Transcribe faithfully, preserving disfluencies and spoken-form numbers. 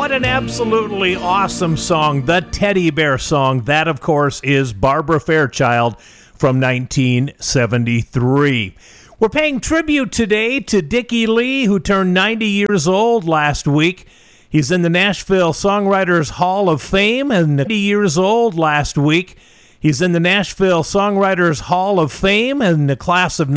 What an absolutely awesome song, the Teddy Bear Song. That, of course, is Barbara Fairchild from nineteen seventy-three. We're paying tribute today to Dickie Lee, who turned ninety years old last week. He's in the Nashville Songwriters Hall of Fame, and ninety years old last week. He's in the Nashville Songwriters Hall of Fame in the class of